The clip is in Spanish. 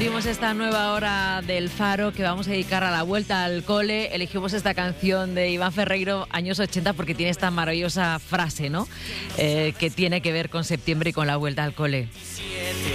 Abrimos esta nueva hora del Faro que vamos a dedicar a la vuelta al cole. Elegimos esta canción de Iván Ferreiro, años 80, porque tiene esta maravillosa frase, ¿no? Que tiene que ver con septiembre y con la vuelta al cole.